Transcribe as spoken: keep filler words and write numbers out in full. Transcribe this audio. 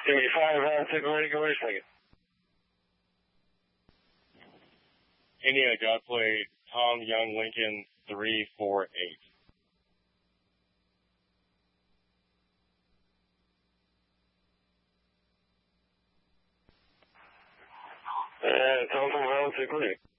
seventy-five, round six, ready, go, wait a second. India, got play Tom Young Lincoln three four eight. Uh, Tom from round six, ready.